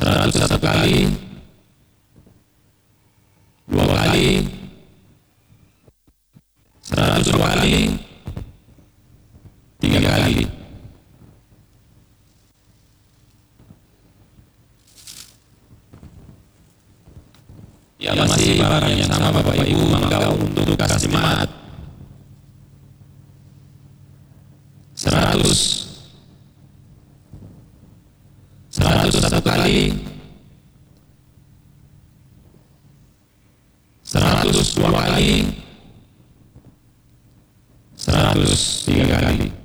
101 kali, 2 kali, 102 kali, 3 kali. Ya masih barang yang sama Bapak Ibu, maka untuk kas jemaat 101 kali, 102 kali, 103 kali.